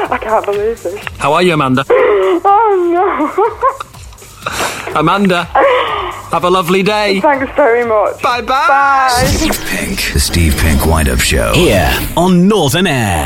I can't believe this. How are you, Amanda? Oh, no. Amanda, have a lovely day. Thanks very much. Bye-bye. Bye. Steve Pink, the Steve Pink Wind-Up Show. Here on Northern Air.